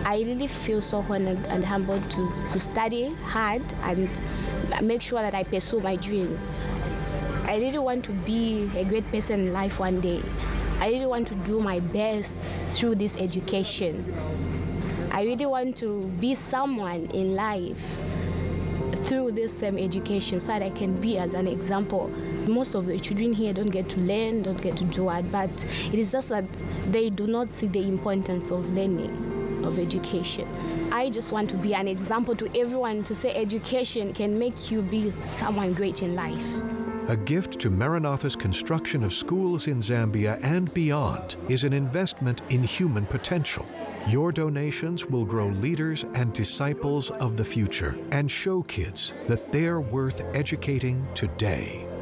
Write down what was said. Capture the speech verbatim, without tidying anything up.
I really feel so honored and humbled to, to study hard and make sure that I pursue my dreams. I really want to be a great person in life one day. I really want to do my best through this education. I really want to be someone in life through this same education so that I can be as an example. Most of the children here don't get to learn, don't get to do it, but it is just that they do not see the importance of learning, of education. I just want to be an example to everyone to say education can make you be someone great in life. A gift to Maranatha's construction of schools in Zambia and beyond is an investment in human potential. Your donations will grow leaders and disciples of the future and show kids that they're worth educating today.